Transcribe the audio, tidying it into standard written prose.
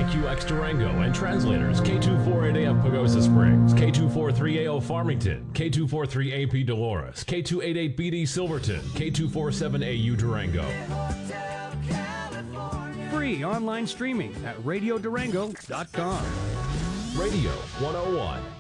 KQX Durango and translators K248AF Pagosa Springs, K243AO Farmington, K243AP Dolores, K288BD Silverton, K247AU Durango. Free online streaming at radiodurango.com. Radio 101.